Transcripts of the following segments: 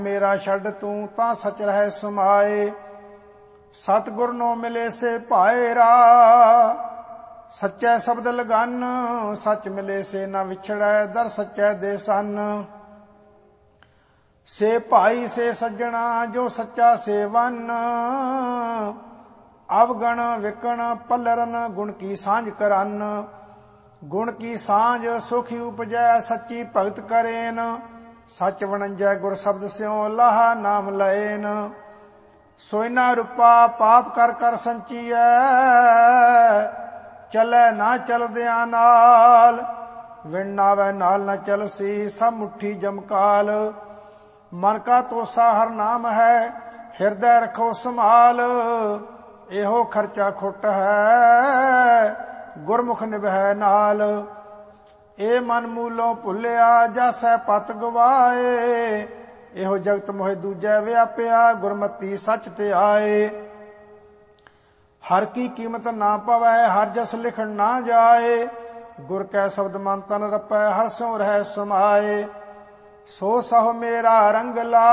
मेरा छड़ तू तां सच रह समाए। सतगुर नो मिले से भाएरा, सच्चे शब्द लगन। सच मिले से न विछड़ै, दर सच्चे दे सन। से भाई से सज्जणा जो सच्चा सेवन। अवगण विकण पलरन गुण की सांझ करन। गुण की सांझ सुखी उपजै सच्ची भगत करेन। सच वणंजै गुर शब्द स्यों लाहा नाम लएन। सोइना रूपा पाप कर कर संचीਐ, चलै ना चलदियां नाल। विण नावै नाल न चलसी, सब मुट्ठी जमकाल। मन का तोसा हर नाम है, हिरदय रखो संभाल। एहो खर्चा खुट है, गुरमुख निभै नाल। ए मन मूलों भुलिया, जासै पत गवाए। एहो जगत मोहि दूजै व्यापिया, गुरमति सच ते आए। हर की कीमत ना पवै, हर जस लिखण ना जाए। गुर कै शब्द मन तन रपै, हर स्यों रह समाए। सो सहो मेरा रंगला,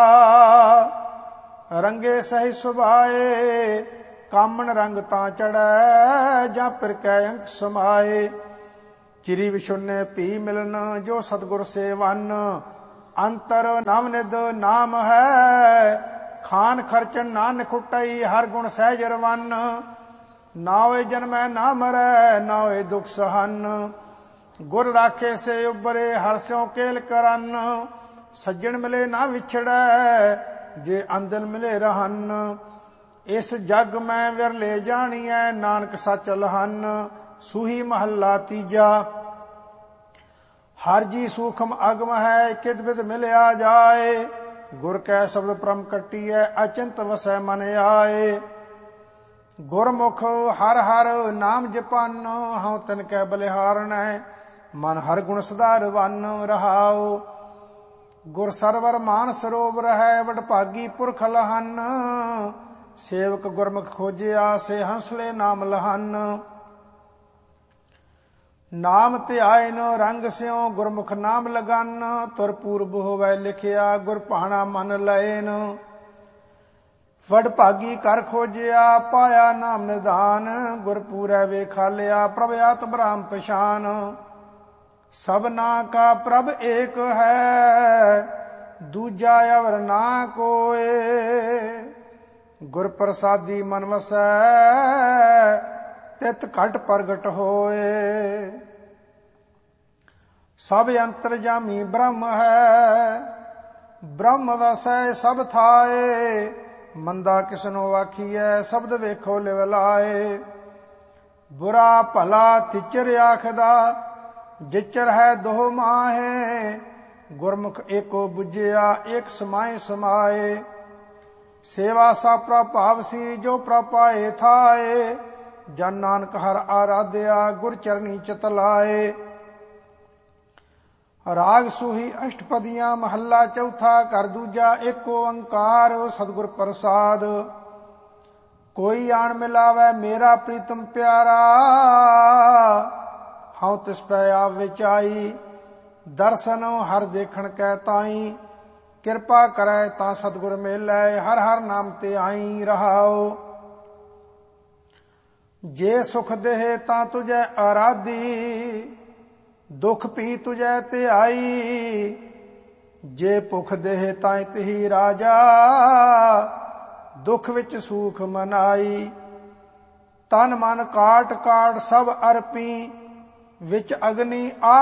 रंगे सही सुभाए। कामन रंग तां चढ़ै, जां पिर कै अंक समाए। चिरी विशुन्ने पी मिलन, जो सतगुर सेवन। अंतर नवनिध नाम है, खान खर्चन ना निखुटई। हर गुण सहज रवन, ना होए जन्मै ना मरै, ना होए दुख सहन। गुर राखे से उबरे, हर स्यों केल करन। सज्जन मिले ना विछड़ै, जे अंदन मिले रहन। इस जग में विरले जानिए, नानक सच लहन। सूही महला तीजा। हर जी सूखम अगम है, किद बिद मिलया जाए। गुर कै शब्द परम कटिए, अचिंत वसै मन आए। गुरमुख हर हर नाम जपन, हऊँ तिन कै बलिहारण। मन हर गुण सदारवन रहाओ। गुर सरवर मान सरोवर है, वडभागी पुरख लहन। सेवक गुरमुख खोजिया, से हंसले नाम लहन। नाम ध्याय न रंग स्यों, गुरमुख नाम लगन। तुर पूर्व होवै लिखिया, गुर भाणा मन लएन। वडभागी कर खोजिया, पाया नाम निधान। गुर पूरै वेखालिया, प्रभ आत ब्रह्म पछान। सबना का प्रभ एक है, दूजा अवर ना कोय। गुर प्रसादी मन वसै, तित घट प्रगट होए। सब अंतरजामी ब्रह्म है, ब्रह्म वसै सब थाए। मंदा किसनो आखिए, शब्द वेखो लिव लाए। बुरा भला तिचर आखदा, जिचर है दो माहे। गुरमुख एको बुझिया, एक समाए समाए। सेवा सा प्रभावसी, जो प्रपाए थाए। जन नानक हर आराध्या, गुर चरनी चित लाए। राग सूही अष्टपदियां, महला चौथा कर दूजा। एको ओंकार सतगुर प्रसाद। कोई आन मिलावै, मेरा प्रीतम प्यारा। हऊँ तिस पै आप विचाई, दर्शन हर देखण कै ताई। किरपा करै तां सतगुर मेलै, हर हर नाम ते आई रहाओ। जे सुख देहे तां तुझै आराधी, दुख पी तुझै ध्याई। जे भुख देहे तां तिही राजा, दुख विच सूख मनाई। तन मन काट काट सब अर्पी, विच अग्नि आ